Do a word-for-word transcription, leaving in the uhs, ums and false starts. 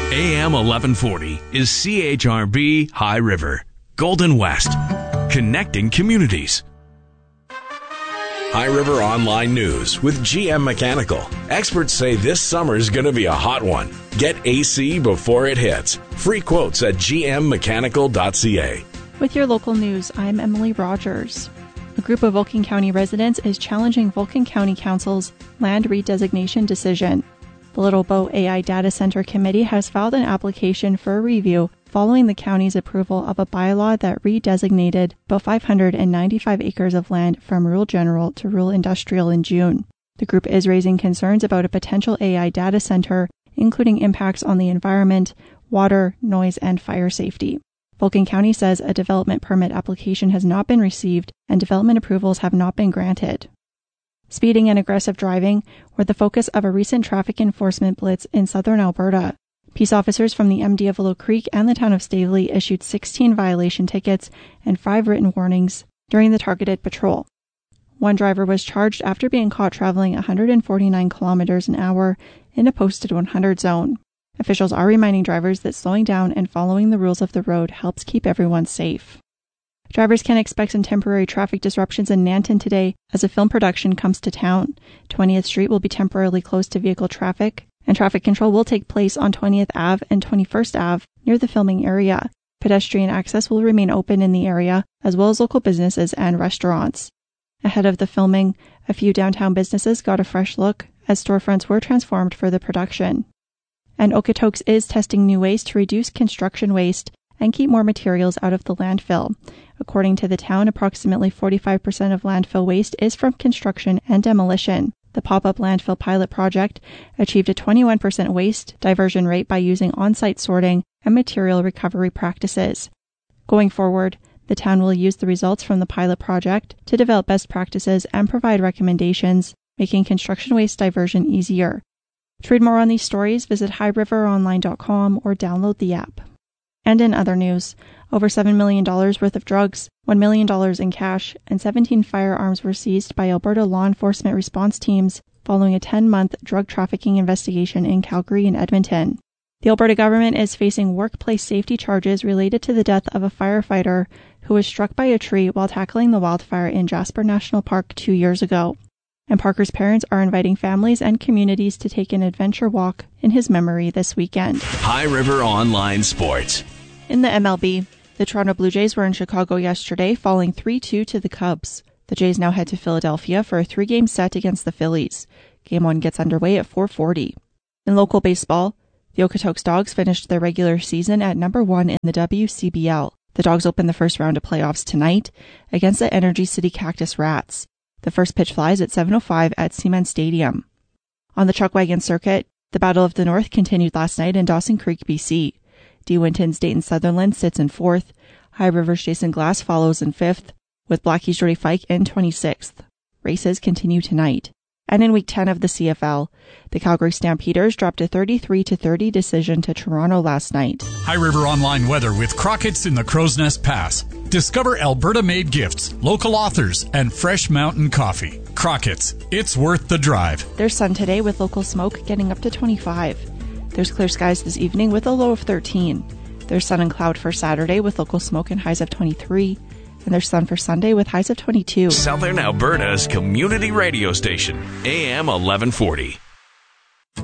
A M eleven forty is C H R B High River, Golden West, connecting communities. High River Online News with G M Mechanical. Experts say this summer's going to be a hot one. Get A C before it hits. Free quotes at g m mechanical dot c a. With your local news, I'm Emily Rogers. A group of Vulcan County residents is challenging Vulcan County Council's land redesignation decision. The Little Bow A I Data Center Committee has filed an application for a review following the county's approval of a bylaw that redesignated about five hundred ninety-five acres of land from rural general to rural industrial in June. The group is raising concerns about a potential A I data center, including impacts on the environment, water, noise, and fire safety. Vulcan County says a development permit application has not been received and development approvals have not been granted. Speeding and aggressive driving were the focus of a recent traffic enforcement blitz in southern Alberta. Peace officers from the M D of Willow Creek and the town of Staveley issued sixteen violation tickets and five written warnings during the targeted patrol. One driver was charged after being caught traveling one hundred forty-nine kilometers an hour in a posted one hundred zone. Officials are reminding drivers that slowing down and following the rules of the road helps keep everyone safe. Drivers can expect some temporary traffic disruptions in Nanton today as a film production comes to town. twentieth Street will be temporarily closed to vehicle traffic, and traffic control will take place on twentieth Avenue and twenty-first Avenue near the filming area. Pedestrian access will remain open in the area, as well as local businesses and restaurants. Ahead of the filming, a few downtown businesses got a fresh look as storefronts were transformed for the production. And Okotoks is testing new ways to reduce construction waste and keep more materials out of the landfill. According to the town, approximately forty-five percent of landfill waste is from construction and demolition. The pop-up landfill pilot project achieved a twenty-one percent waste diversion rate by using on-site sorting and material recovery practices. Going forward, the town will use the results from the pilot project to develop best practices and provide recommendations, making construction waste diversion easier. To read more on these stories, visit high river online dot com or download the app. And in other news, over seven million dollars worth of drugs, one million dollars in cash, and seventeen firearms were seized by Alberta law enforcement response teams following a ten-month drug trafficking investigation in Calgary and Edmonton. The Alberta government is facing workplace safety charges related to the death of a firefighter who was struck by a tree while tackling the wildfire in Jasper National Park two years ago. And Parker's parents are inviting families and communities to take an adventure walk in his memory this weekend. High River Online Sports. In the M L B, the Toronto Blue Jays were in Chicago yesterday, falling three two to the Cubs. The Jays now head to Philadelphia for a three-game set against the Phillies. Game one gets underway at four forty. In local baseball, the Okotoks Dogs finished their regular season at number one in the W C B L. The Dogs open the first round of playoffs tonight against the Energy City Cactus Rats. The first pitch flies at seven oh five at Seaman Stadium. On the Chuck Wagon circuit, the Battle of the North continued last night in Dawson Creek, B C. De Winton's Dayton Sutherland sits in fourth. High River's Jason Glass follows in fifth, with Blackie's Jordy Fike in twenty-sixth. Races continue tonight. And in Week ten of the C F L, the Calgary Stampeders dropped a thirty-three to thirty decision to Toronto last night. High River Online weather with Crockett's in the Crow's Nest Pass. Discover Alberta-made gifts, local authors, and fresh mountain coffee. Crockett's, it's worth the drive. There's sun today with local smoke getting up to twenty-five. There's clear skies this evening with a low of thirteen. There's sun and cloud for Saturday with local smoke and highs of twenty-three. And there's sun for Sunday with highs of twenty-two. Southern Alberta's community radio station, A M eleven forty.